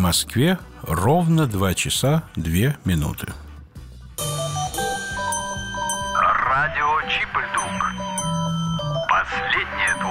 Москве ровно 2 часа 2 минуты. Радио Чип и Дук. Последнее